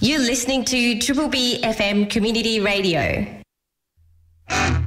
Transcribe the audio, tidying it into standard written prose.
You're listening to Triple B FM Community Radio.